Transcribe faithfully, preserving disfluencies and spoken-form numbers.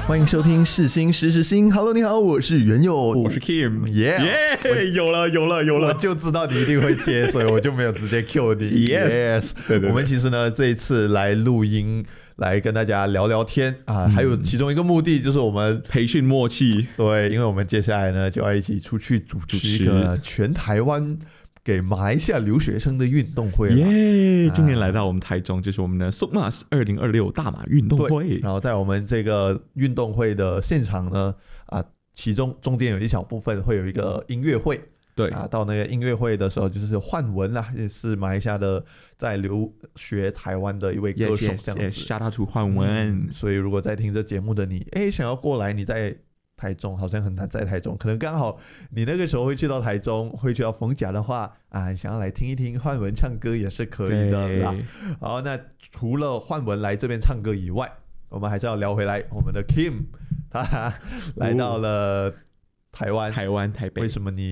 欢迎收听世新时时新 Hello 你好，我是袁佑， 我是 Kim， 耶、 yeah, yeah, 有了有了有了， 我就知道你一定会接，所以我就没有直接 cue 你。 yes, yes 对对对， 我们其实呢这一次来录音，来跟大家聊聊天啊，还有其中一个目的就是我们培训默契。 对，因为我们接下来呢就要一起出去主持一个全台湾给马来西亚留学生的运动会了。 耶、yeah, 今年来到我们台中，就是我们的 S O C M A S 二零二六大马运动会。 然后在我们这个运动会的现场呢，啊，其中中间有一小部分会有一个音乐会。 对啊，到那个音乐会的时候，就是焕文啦，也是马来西亚的在留学台湾的一位歌手，这样子。 Yes, yes, shout out to 焕文、 嗯。所以如果在听这节目的你，哎，想要过来，你在台中好像很难在台中，可能刚好你那个时候会去到台中，会去到逢甲的话啊，想要来听一听焕文唱歌也是可以的啦。好，那除了焕文来这边唱歌以外，我们还是要聊回来我们的 Kim， 他来到了台湾， 台湾台北。 为什么你